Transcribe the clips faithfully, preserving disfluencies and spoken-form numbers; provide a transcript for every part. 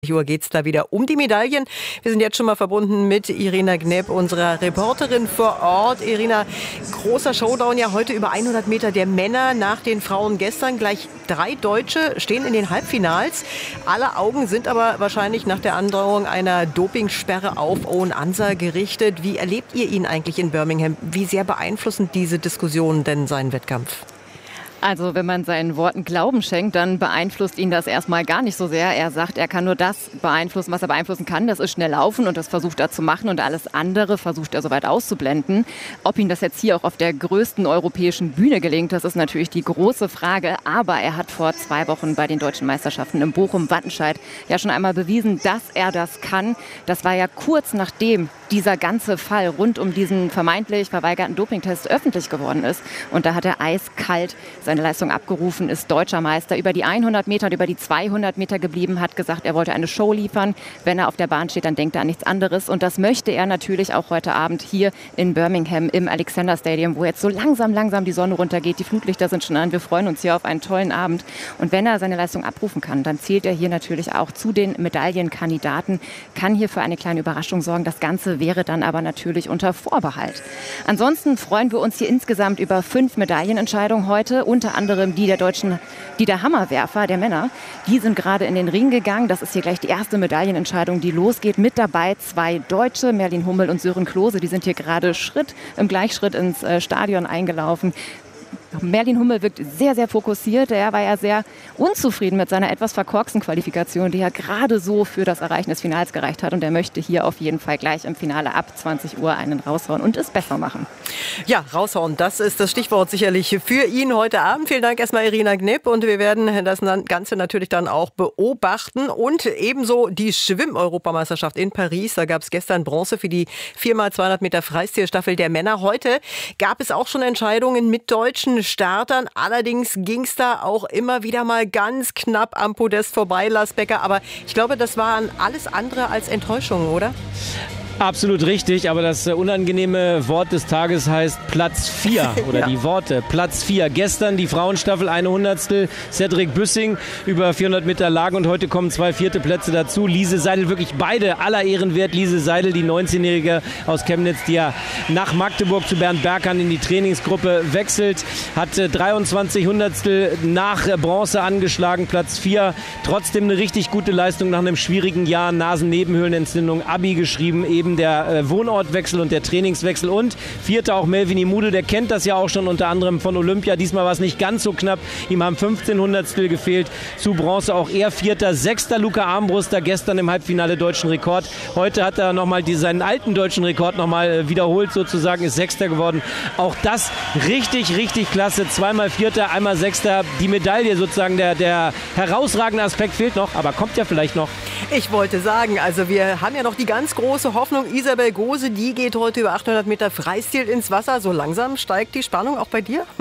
Uhr geht es da wieder um die Medaillen. Wir sind jetzt schon mal verbunden mit Irina Gneb, unserer Reporterin vor Ort. Irina, großer Showdown ja heute über hundert Meter der Männer nach den Frauen gestern. Gleich drei Deutsche stehen in den Halbfinals. Alle Augen sind aber wahrscheinlich nach der Androhung einer Dopingsperre auf Owen Ansah gerichtet. Wie erlebt ihr ihn eigentlich in Birmingham? Wie sehr beeinflussen diese Diskussionen denn seinen Wettkampf? Also wenn man seinen Worten Glauben schenkt, dann beeinflusst ihn das erstmal gar nicht so sehr. Er sagt, er kann nur das beeinflussen, was er beeinflussen kann. Das ist schnell laufen und das versucht er zu machen und alles andere versucht er soweit auszublenden. Ob ihm das jetzt hier auch auf der größten europäischen Bühne gelingt, das ist natürlich die große Frage. Aber er hat vor zwei Wochen bei den deutschen Meisterschaften in Bochum-Wattenscheid ja schon einmal bewiesen, dass er das kann. Das war ja kurz nachdem dieser ganze Fall rund um diesen vermeintlich verweigerten Dopingtest öffentlich geworden ist. Und da hat er eiskalt seine Leistung abgerufen, ist deutscher Meister, über die hundert Meter und über die zweihundert Meter geblieben, hat gesagt, er wollte eine Show liefern. Wenn er auf der Bahn steht, dann denkt er an nichts anderes. Und das möchte er natürlich auch heute Abend hier in Birmingham im Alexander Stadium, wo jetzt so langsam, langsam die Sonne runtergeht. Die Flutlichter sind schon an. Wir freuen uns hier auf einen tollen Abend. Und wenn er seine Leistung abrufen kann, dann zählt er hier natürlich auch zu den Medaillenkandidaten, kann hier für eine kleine Überraschung sorgen. Das Ganze wäre dann aber natürlich unter Vorbehalt. Ansonsten freuen wir uns hier insgesamt über fünf Medaillenentscheidungen heute, unter anderem die der deutschen, die der Hammerwerfer der Männer. Die sind gerade in den Ring gegangen. Das ist hier gleich die erste Medaillenentscheidung, die losgeht. Mit dabei zwei Deutsche, Merlin Hummel und Sören Klose. Die sind hier gerade Schritt im Gleichschritt ins äh, Stadion eingelaufen. Merlin Hummel wirkt sehr, sehr fokussiert. Er war ja sehr unzufrieden mit seiner etwas verkorksten Qualifikation, die ja gerade so für das Erreichen des Finals gereicht hat. Und er möchte hier auf jeden Fall gleich im Finale ab zwanzig Uhr einen raushauen und es besser machen. Ja, raushauen, das ist das Stichwort sicherlich für ihn heute Abend. Vielen Dank erstmal Irina Gneb und wir werden das Ganze natürlich dann auch beobachten. Und ebenso die Schwimm-Europameisterschaft in Paris. Da gab es gestern Bronze für die vier mal zweihundert Meter Freistilstaffel der Männer. Heute gab es auch schon Entscheidungen mit deutschen Startern. Allerdings ging es da auch immer wieder mal ganz knapp am Podest vorbei, Lars Becker. Aber ich glaube, das waren alles andere als Enttäuschungen, oder? Absolut richtig, aber das unangenehme Wort des Tages heißt Platz vier oder ja. Die Worte Platz vier. Gestern die Frauenstaffel, eine Hundertstel, Cedric Büssing über vierhundert Meter Lagen und heute kommen zwei vierte Plätze dazu. Lise Seidel, wirklich beide aller Ehren wert. Lise Seidel, die neunzehnjährige aus Chemnitz, die ja nach Magdeburg zu Bernd Berghahn in die Trainingsgruppe wechselt, hat dreiundzwanzig Hundertstel nach Bronze angeschlagen, Platz vier. Trotzdem eine richtig gute Leistung nach einem schwierigen Jahr, Nasennebenhöhlenentzündung, Abi geschrieben, eben der äh, Wohnortwechsel und der Trainingswechsel und vierter auch Melvin Imude, der kennt das ja auch schon unter anderem von Olympia. Diesmal war es nicht ganz so knapp, ihm haben fünfzehn Hundertstel gefehlt zu Bronze, auch er vierter, sechster Luca Armbruster, gestern im Halbfinale deutschen Rekord. Heute hat er nochmal seinen alten deutschen Rekord nochmal äh, wiederholt sozusagen, ist sechster geworden. Auch das richtig, richtig klasse, zweimal vierter, einmal sechster, die Medaille sozusagen, der, der herausragende Aspekt fehlt noch, aber kommt ja vielleicht noch. Ich wollte sagen, also wir haben ja noch die ganz große Hoffnung, Isabel Gose, die geht heute über achthundert Meter Freistil ins Wasser. So langsam steigt die Spannung auch bei dir?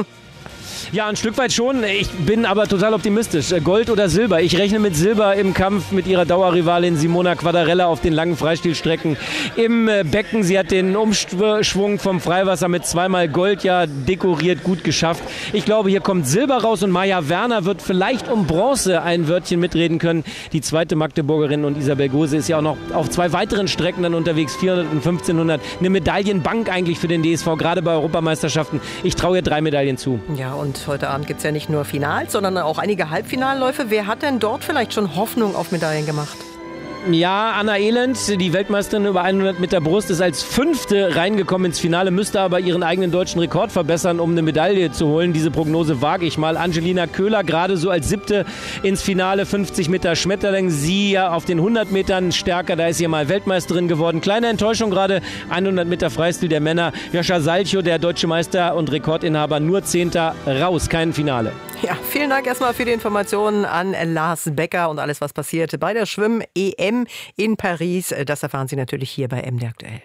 Ja, ein Stück weit schon. Ich bin aber total optimistisch. Gold oder Silber? Ich rechne mit Silber im Kampf mit ihrer Dauerrivalin Simona Quadarella auf den langen Freistilstrecken im Becken. Sie hat den Umschwung vom Freiwasser mit zweimal Gold ja dekoriert, gut geschafft. Ich glaube, hier kommt Silber raus und Maja Werner wird vielleicht um Bronze ein Wörtchen mitreden können. Die zweite Magdeburgerin und Isabel Gose ist ja auch noch auf zwei weiteren Strecken dann unterwegs, vierhundert und fünfzehnhundert. Eine Medaillenbank eigentlich für den D S V, gerade bei Europameisterschaften. Ich traue ihr drei Medaillen zu. Ja, und heute Abend gibt es ja nicht nur Finals, sondern auch einige Halbfinalläufe. Wer hat denn dort vielleicht schon Hoffnung auf Medaillen gemacht? Ja, Anna Elend, die Weltmeisterin über hundert Meter Brust, ist als Fünfte reingekommen ins Finale, müsste aber ihren eigenen deutschen Rekord verbessern, um eine Medaille zu holen. Diese Prognose wage ich mal. Angelina Köhler gerade so als Siebte ins Finale, fünfzig Meter Schmetterling. Sie ja auf den hundert Metern stärker, da ist sie mal Weltmeisterin geworden. Kleine Enttäuschung gerade, hundert Meter Freistil der Männer. Joscha Salcho, der deutsche Meister und Rekordinhaber, nur Zehnter, raus, kein Finale. Ja, vielen Dank erstmal für die Informationen an Lars Becker und alles, was passiert bei der Schwimm-E M in Paris. Das erfahren Sie natürlich hier bei M D R aktuell.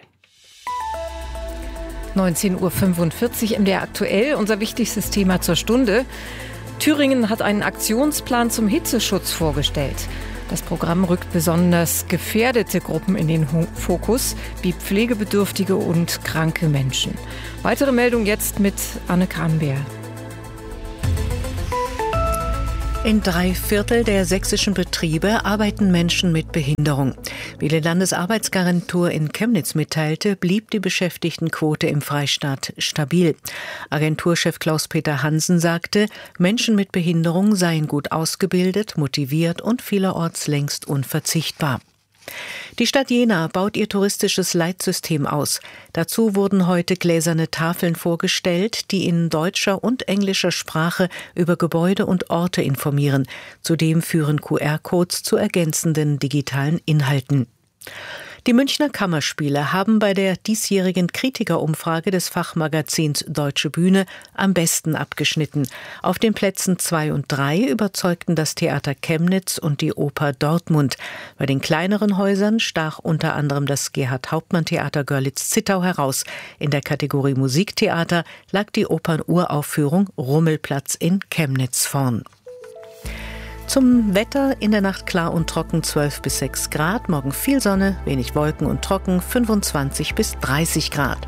neunzehn Uhr fünfundvierzig M D R aktuell, unser wichtigstes Thema zur Stunde. Thüringen hat einen Aktionsplan zum Hitzeschutz vorgestellt. Das Programm rückt besonders gefährdete Gruppen in den Fokus, wie pflegebedürftige und kranke Menschen. Weitere Meldung jetzt mit Anne Kranbär. In drei Viertel der sächsischen Betriebe arbeiten Menschen mit Behinderung. Wie die Landesarbeitsagentur in Chemnitz mitteilte, blieb die Beschäftigtenquote im Freistaat stabil. Agenturchef Klaus-Peter Hansen sagte, Menschen mit Behinderung seien gut ausgebildet, motiviert und vielerorts längst unverzichtbar. Die Stadt Jena baut ihr touristisches Leitsystem aus. Dazu wurden heute gläserne Tafeln vorgestellt, die in deutscher und englischer Sprache über Gebäude und Orte informieren. Zudem führen Q R-Codes zu ergänzenden digitalen Inhalten. Die Münchner Kammerspiele haben bei der diesjährigen Kritikerumfrage des Fachmagazins Deutsche Bühne am besten abgeschnitten. Auf den Plätzen zwei und drei überzeugten das Theater Chemnitz und die Oper Dortmund. Bei den kleineren Häusern stach unter anderem das Gerhard-Hauptmann-Theater Görlitz-Zittau heraus. In der Kategorie Musiktheater lag die Opernuraufführung Rummelplatz in Chemnitz vorn. Zum Wetter: in der Nacht klar und trocken zwölf bis sechs Grad, morgen viel Sonne, wenig Wolken und trocken fünfundzwanzig bis dreißig Grad.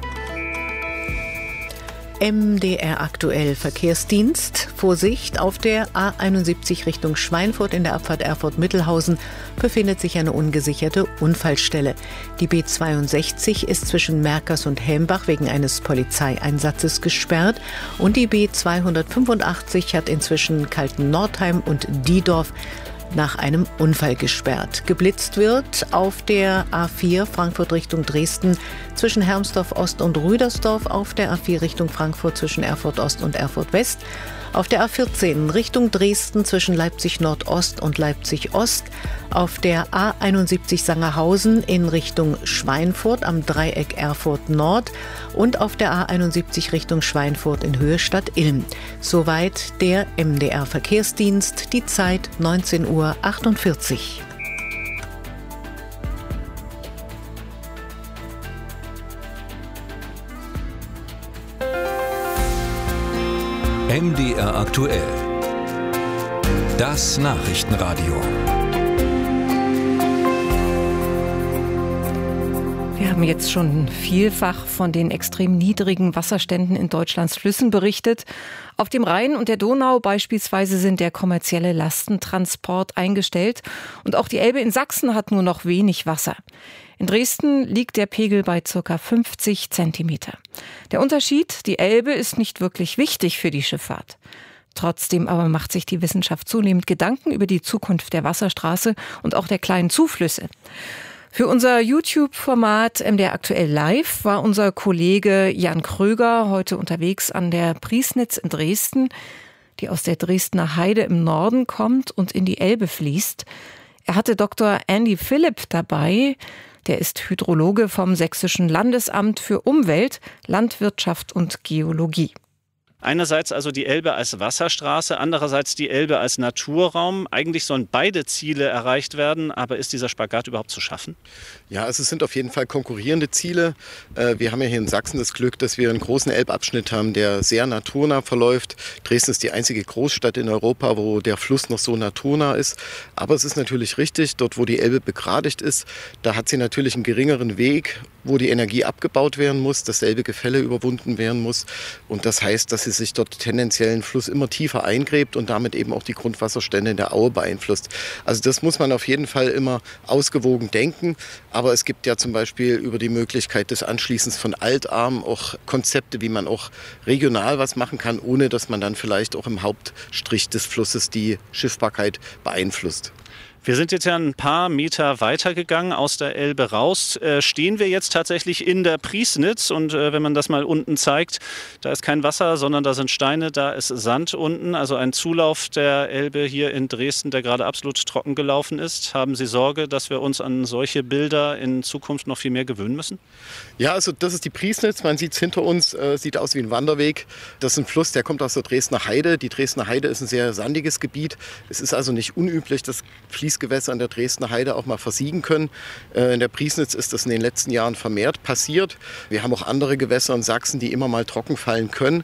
M D R aktuell Verkehrsdienst. Vorsicht, auf der A einundsiebzig Richtung Schweinfurt in der Abfahrt Erfurt-Mittelhausen befindet sich eine ungesicherte Unfallstelle. Die B zweiundsechzig ist zwischen Merkers und Helmbach wegen eines Polizeieinsatzes gesperrt und die B zweihundertfünfundachtzig hat inzwischen Kalten-Nordheim und Diedorf nach einem Unfall gesperrt. Geblitzt wird auf der A vier Frankfurt Richtung Dresden zwischen Hermsdorf Ost und Rüdersdorf, auf der A vier Richtung Frankfurt zwischen Erfurt Ost und Erfurt West, auf der A vierzehn Richtung Dresden zwischen Leipzig Nordost und Leipzig Ost, auf der A einundsiebzig Sangerhausen in Richtung Schweinfurt am Dreieck Erfurt Nord und auf der A einundsiebzig Richtung Schweinfurt in Höhe Stadt Ilm. Soweit der M D R Verkehrsdienst, die Zeit neunzehn Uhr achtundvierzig. M D R aktuell. Das Nachrichtenradio. Wir haben jetzt schon vielfach von den extrem niedrigen Wasserständen in Deutschlands Flüssen berichtet. Auf dem Rhein und der Donau beispielsweise sind der kommerzielle Lastentransport eingestellt. Und auch die Elbe in Sachsen hat nur noch wenig Wasser. In Dresden liegt der Pegel bei ca. fünfzig Zentimeter. Der Unterschied: die Elbe ist nicht wirklich wichtig für die Schifffahrt. Trotzdem aber macht sich die Wissenschaft zunehmend Gedanken über die Zukunft der Wasserstraße und auch der kleinen Zuflüsse. Für unser YouTube-Format M D R aktuell live war unser Kollege Jan Kröger heute unterwegs an der Priesnitz in Dresden, die aus der Dresdner Heide im Norden kommt und in die Elbe fließt. Er hatte Doktor Andy Philipp dabei. Der ist Hydrologe vom Sächsischen Landesamt für Umwelt, Landwirtschaft und Geologie. Einerseits also die Elbe als Wasserstraße, andererseits die Elbe als Naturraum. Eigentlich sollen beide Ziele erreicht werden, aber ist dieser Spagat überhaupt zu schaffen? Ja, also es sind auf jeden Fall konkurrierende Ziele. Wir haben ja hier in Sachsen das Glück, dass wir einen großen Elbabschnitt haben, der sehr naturnah verläuft. Dresden ist die einzige Großstadt in Europa, wo der Fluss noch so naturnah ist. Aber es ist natürlich richtig, dort wo die Elbe begradigt ist, da hat sie natürlich einen geringeren Weg, wo die Energie abgebaut werden muss, dasselbe Gefälle überwunden werden muss. Und das heißt, dass sie sich dort tendenziell einen Fluss immer tiefer eingräbt und damit eben auch die Grundwasserstände in der Aue beeinflusst. Also das muss man auf jeden Fall immer ausgewogen denken. Aber es gibt ja zum Beispiel über die Möglichkeit des Anschließens von Altarmen auch Konzepte, wie man auch regional was machen kann, ohne dass man dann vielleicht auch im Hauptstrich des Flusses die Schiffbarkeit beeinflusst. Wir sind jetzt ja ein paar Meter weitergegangen aus der Elbe raus. Äh, stehen wir jetzt tatsächlich in der Priesnitz und äh, wenn man das mal unten zeigt, da ist kein Wasser, sondern da sind Steine, da ist Sand unten. Also ein Zulauf der Elbe hier in Dresden, der gerade absolut trocken gelaufen ist. Haben Sie Sorge, dass wir uns an solche Bilder in Zukunft noch viel mehr gewöhnen müssen? Ja, also das ist die Priesnitz. Man sieht es hinter uns, äh, sieht aus wie ein Wanderweg. Das ist ein Fluss, der kommt aus der Dresdner Heide. Die Dresdner Heide ist ein sehr sandiges Gebiet. Es ist also nicht unüblich, dass Fließgewässer an der Dresdner Heide auch mal versiegen können. Äh, in der Priesnitz ist das in den letzten Jahren vermehrt passiert. Wir haben auch andere Gewässer in Sachsen, die immer mal trocken fallen können.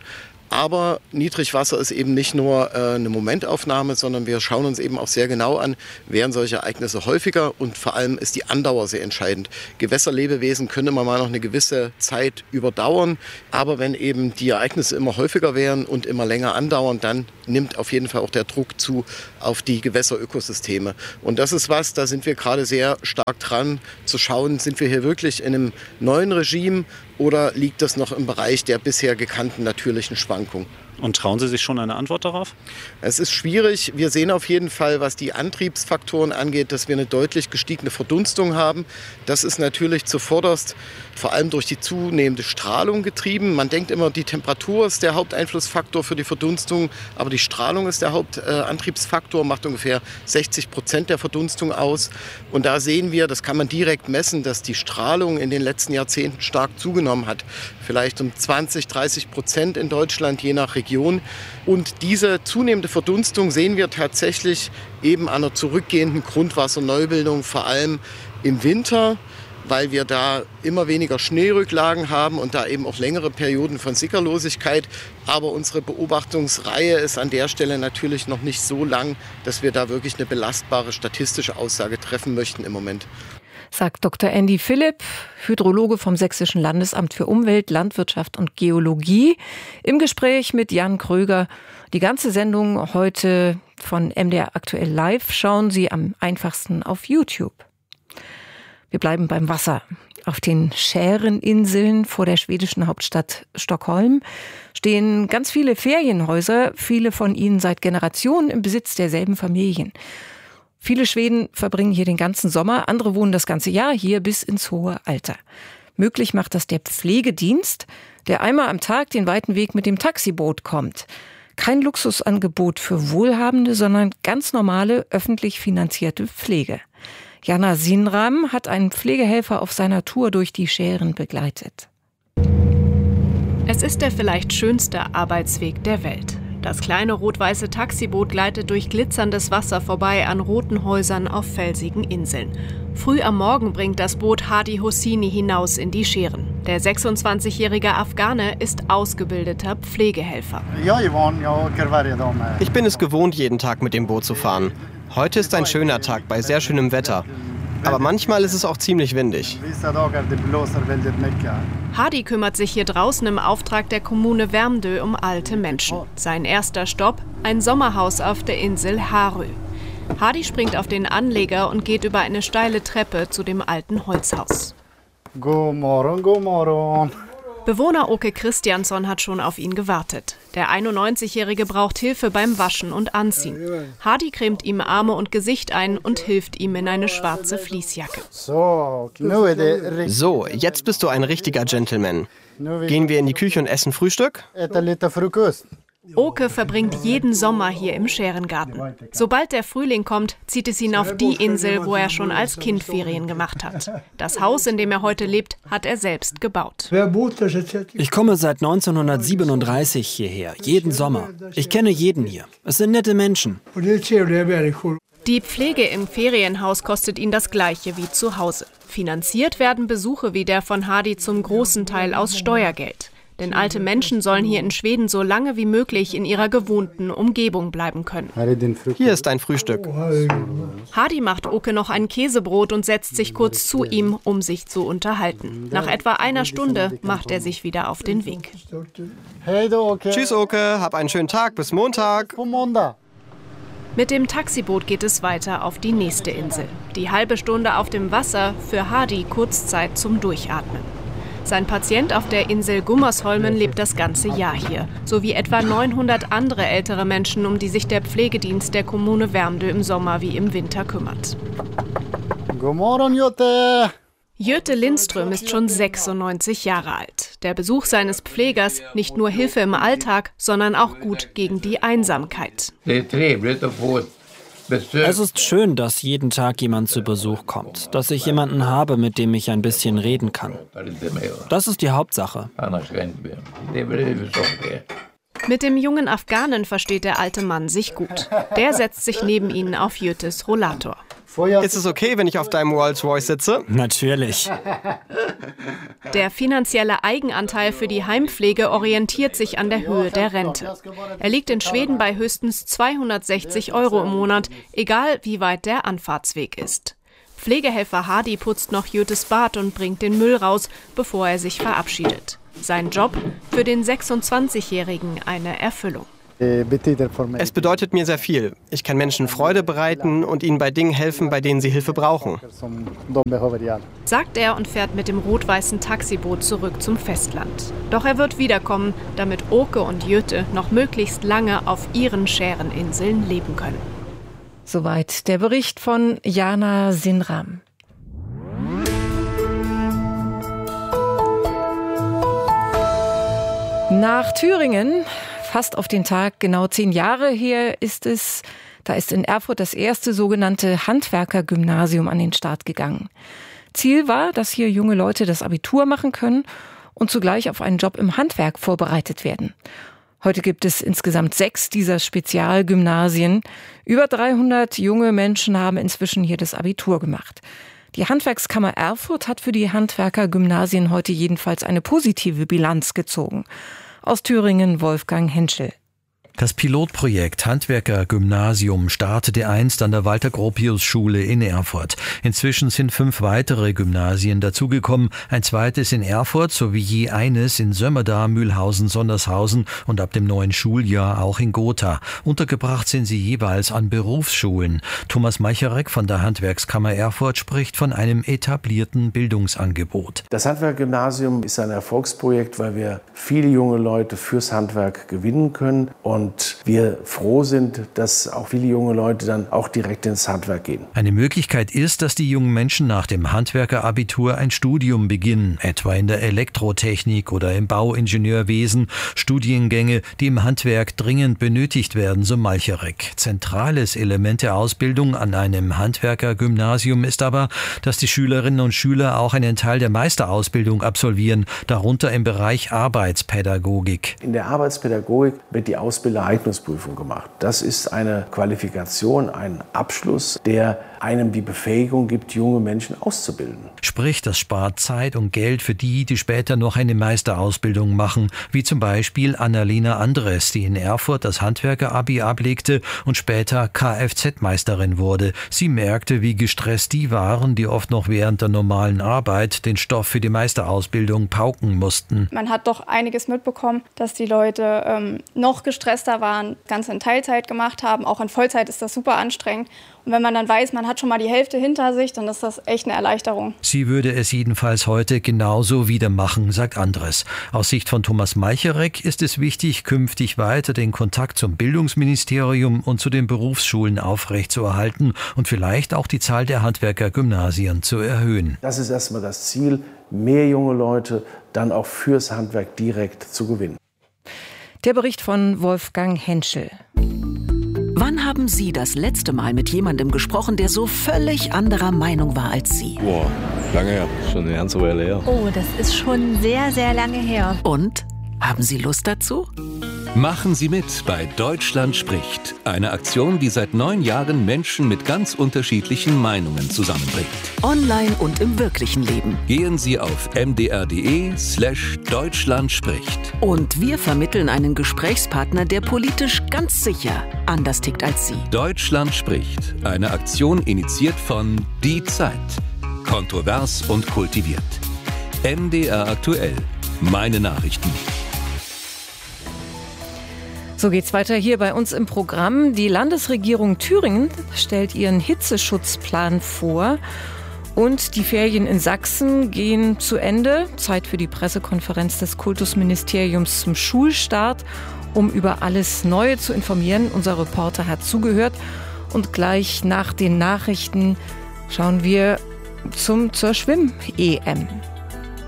Aber Niedrigwasser ist eben nicht nur äh, eine Momentaufnahme, sondern wir schauen uns eben auch sehr genau an, werden solche Ereignisse häufiger und vor allem ist die Andauer sehr entscheidend. Gewässerlebewesen können immer mal noch eine gewisse Zeit überdauern, aber wenn eben die Ereignisse immer häufiger werden und immer länger andauern, dann nimmt auf jeden Fall auch der Druck zu auf die Gewässerökosysteme. Und das ist was, da sind wir gerade sehr stark dran zu schauen, sind wir hier wirklich in einem neuen Regime oder liegt das noch im Bereich der bisher gekannten natürlichen Schwankungen? Und trauen Sie sich schon eine Antwort darauf? Es ist schwierig. Wir sehen auf jeden Fall, was die Antriebsfaktoren angeht, dass wir eine deutlich gestiegene Verdunstung haben. Das ist natürlich zuvorderst vor allem durch die zunehmende Strahlung getrieben. Man denkt immer, die Temperatur ist der Haupteinflussfaktor für die Verdunstung, aber die Strahlung ist der Hauptantriebsfaktor, macht ungefähr sechzig Prozent der Verdunstung aus. Und da sehen wir, das kann man direkt messen, dass die Strahlung in den letzten Jahrzehnten stark zugenommen hat. Vielleicht um zwanzig, dreißig Prozent in Deutschland, je nach Region. Und diese zunehmende Verdunstung sehen wir tatsächlich eben an einer zurückgehenden Grundwasserneubildung, vor allem im Winter, weil wir da immer weniger Schneerücklagen haben und da eben auch längere Perioden von Sickerlosigkeit. Aber unsere Beobachtungsreihe ist an der Stelle natürlich noch nicht so lang, dass wir da wirklich eine belastbare statistische Aussage treffen möchten im Moment. Sagt Doktor Andy Philipp, Hydrologe vom Sächsischen Landesamt für Umwelt, Landwirtschaft und Geologie, im Gespräch mit Jan Kröger. Die ganze Sendung heute von M D R Aktuell Live schauen Sie am einfachsten auf YouTube. Wir bleiben beim Wasser. Auf den Schäreninseln vor der schwedischen Hauptstadt Stockholm stehen ganz viele Ferienhäuser, viele von ihnen seit Generationen im Besitz derselben Familien. Viele Schweden verbringen hier den ganzen Sommer, andere wohnen das ganze Jahr hier bis ins hohe Alter. Möglich macht das der Pflegedienst, der einmal am Tag den weiten Weg mit dem Taxiboot kommt. Kein Luxusangebot für Wohlhabende, sondern ganz normale, öffentlich finanzierte Pflege. Jana Sinram hat einen Pflegehelfer auf seiner Tour durch die Schären begleitet. Es ist der vielleicht schönste Arbeitsweg der Welt. Das kleine rot-weiße Taxiboot gleitet durch glitzerndes Wasser vorbei an roten Häusern auf felsigen Inseln. Früh am Morgen bringt das Boot Hadi Hosseini hinaus in die Schären. Der sechsundzwanzigjährige Afghane ist ausgebildeter Pflegehelfer. Ich bin es gewohnt, jeden Tag mit dem Boot zu fahren. Heute ist ein schöner Tag bei sehr schönem Wetter. Aber manchmal ist es auch ziemlich windig. Hadi kümmert sich hier draußen im Auftrag der Kommune Värmdö um alte Menschen. Sein erster Stopp, ein Sommerhaus auf der Insel Harö. Hadi springt auf den Anleger und geht über eine steile Treppe zu dem alten Holzhaus. God morgon, god morgon. Bewohner Åke Christiansson hat schon auf ihn gewartet. Der einundneunzigjährige braucht Hilfe beim Waschen und Anziehen. Hadi cremt ihm Arme und Gesicht ein und hilft ihm in eine schwarze Fließjacke. So, jetzt bist du ein richtiger Gentleman. Gehen wir in die Küche und essen Frühstück? Åke verbringt jeden Sommer hier im Schärengarten. Sobald der Frühling kommt, zieht es ihn auf die Insel, wo er schon als Kind Ferien gemacht hat. Das Haus, in dem er heute lebt, hat er selbst gebaut. Ich komme seit neunzehnhundertsiebenunddreißig hierher, jeden Sommer. Ich kenne jeden hier. Es sind nette Menschen. Die Pflege im Ferienhaus kostet ihn das Gleiche wie zu Hause. Finanziert werden Besuche wie der von Hadi zum großen Teil aus Steuergeld. Denn alte Menschen sollen hier in Schweden so lange wie möglich in ihrer gewohnten Umgebung bleiben können. Hier ist dein Frühstück. Hadi macht Åke noch ein Käsebrot und setzt sich kurz zu ihm, um sich zu unterhalten. Nach etwa einer Stunde macht er sich wieder auf den Weg. Tschüss, Åke. Hab einen schönen Tag. Bis Montag. Mit dem Taxiboot geht es weiter auf die nächste Insel. Die halbe Stunde auf dem Wasser, für Hadi Kurzzeit zum Durchatmen. Sein Patient auf der Insel Gummersholmen lebt das ganze Jahr hier, sowie etwa neunhundert andere ältere Menschen, um die sich der Pflegedienst der Kommune Värmdö im Sommer wie im Winter kümmert. God morgon, Jutta! Jöte Lindström ist schon sechsundneunzig Jahre alt. Der Besuch seines Pflegers nicht nur Hilfe im Alltag, sondern auch gut gegen die Einsamkeit. Es ist schön, dass jeden Tag jemand zu Besuch kommt, dass ich jemanden habe, mit dem ich ein bisschen reden kann. Das ist die Hauptsache. Mit dem jungen Afghanen versteht der alte Mann sich gut. Der setzt sich neben ihn auf Jötes Rollator. Ist es okay, wenn ich auf deinem Rolls-Royce sitze? Natürlich. Der finanzielle Eigenanteil für die Heimpflege orientiert sich an der Höhe der Rente. Er liegt in Schweden bei höchstens zweihundertsechzig Euro im Monat, egal wie weit der Anfahrtsweg ist. Pflegehelfer Hadi putzt noch Jyttes Bad und bringt den Müll raus, bevor er sich verabschiedet. Sein Job für den sechsundzwanzigjährigen eine Erfüllung. Es bedeutet mir sehr viel. Ich kann Menschen Freude bereiten und ihnen bei Dingen helfen, bei denen sie Hilfe brauchen. Sagt er und fährt mit dem rot-weißen Taxiboot zurück zum Festland. Doch er wird wiederkommen, damit Oke und Jytte noch möglichst lange auf ihren Schäreninseln leben können. Soweit der Bericht von Jana Sinram. Nach Thüringen, fast auf den Tag, genau zehn Jahre her ist es, da ist in Erfurt das erste sogenannte Handwerkergymnasium an den Start gegangen. Ziel war, dass hier junge Leute das Abitur machen können und zugleich auf einen Job im Handwerk vorbereitet werden. Heute gibt es insgesamt sechs dieser Spezialgymnasien. Über dreihundert junge Menschen haben inzwischen hier das Abitur gemacht. Die Handwerkskammer Erfurt hat für die Handwerkergymnasien heute jedenfalls eine positive Bilanz gezogen. Aus Thüringen Wolfgang Henschel. Das Pilotprojekt Handwerkergymnasium startete einst an der Walter-Gropius-Schule in Erfurt. Inzwischen sind fünf weitere Gymnasien dazugekommen, ein zweites in Erfurt sowie je eines in Sömmerda, Mühlhausen, Sondershausen und ab dem neuen Schuljahr auch in Gotha. Untergebracht sind sie jeweils an Berufsschulen. Thomas Meicharek von der Handwerkskammer Erfurt spricht von einem etablierten Bildungsangebot. Das Handwerkergymnasium ist ein Erfolgsprojekt, weil wir viele junge Leute fürs Handwerk gewinnen können und Und wir froh sind, dass auch viele junge Leute dann auch direkt ins Handwerk gehen. Eine Möglichkeit ist, dass die jungen Menschen nach dem Handwerkerabitur ein Studium beginnen, etwa in der Elektrotechnik oder im Bauingenieurwesen. Studiengänge, die im Handwerk dringend benötigt werden, so Malcherek. Zentrales Element der Ausbildung an einem Handwerkergymnasium ist aber, dass die Schülerinnen und Schüler auch einen Teil der Meisterausbildung absolvieren, darunter im Bereich Arbeitspädagogik. In der Arbeitspädagogik wird die Ausbildung Eignungsprüfung gemacht. Das ist eine Qualifikation, ein Abschluss, der einem die Befähigung gibt, junge Menschen auszubilden. Sprich, das spart Zeit und Geld für die, die später noch eine Meisterausbildung machen, wie zum Beispiel Annalena Andres, die in Erfurt das Handwerker-Abi ablegte und später Kfz-Meisterin wurde. Sie merkte, wie gestresst die waren, die oft noch während der normalen Arbeit den Stoff für die Meisterausbildung pauken mussten. Man hat doch einiges mitbekommen, dass die Leute ähm, noch gestresster waren, ganz in Teilzeit gemacht haben. Auch in Vollzeit ist das super anstrengend. Und wenn man dann weiß, man hat schon mal die Hälfte hinter sich, dann ist das echt eine Erleichterung. Sie würde es jedenfalls heute genauso wieder machen, sagt Andres. Aus Sicht von Thomas Meicharek ist es wichtig, künftig weiter den Kontakt zum Bildungsministerium und zu den Berufsschulen aufrechtzuerhalten und vielleicht auch die Zahl der Handwerkergymnasien zu erhöhen. Das ist erstmal das Ziel, mehr junge Leute dann auch fürs Handwerk direkt zu gewinnen. Der Bericht von Wolfgang Henschel. Wann haben Sie das letzte Mal mit jemandem gesprochen, der so völlig anderer Meinung war als Sie? Boah, lange her. Schon eine ganze Weile her. Oh, das ist schon sehr, sehr lange her. Und? Haben Sie Lust dazu? Machen Sie mit bei Deutschland spricht. Eine Aktion, die seit neun Jahren Menschen mit ganz unterschiedlichen Meinungen zusammenbringt. Online und im wirklichen Leben. Gehen Sie auf mdr.de slash Deutschland spricht. Und wir vermitteln einen Gesprächspartner, der politisch ganz sicher anders tickt als Sie. Deutschland spricht. Eine Aktion initiiert von Die Zeit. Kontrovers und kultiviert. M D R aktuell. Meine Nachrichten. So geht's weiter hier bei uns im Programm. Die Landesregierung Thüringen stellt ihren Hitzeschutzplan vor. Und die Ferien in Sachsen gehen zu Ende. Zeit für die Pressekonferenz des Kultusministeriums zum Schulstart, um über alles Neue zu informieren. Unser Reporter hat zugehört. Und gleich nach den Nachrichten schauen wir zum, zur Schwimm-E M.